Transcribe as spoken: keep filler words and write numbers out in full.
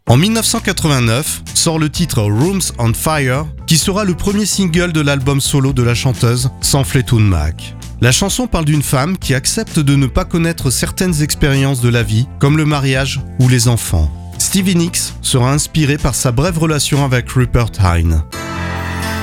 En dix-neuf cent quatre-vingt-neuf, sort le titre Rooms on Fire, qui sera le premier single de l'album solo de la chanteuse sans Fleetwood Mac. La chanson parle d'une femme qui accepte de ne pas connaître certaines expériences de la vie, comme le mariage ou les enfants. Stevie Nicks sera inspiré par sa brève relation avec Rupert Hine.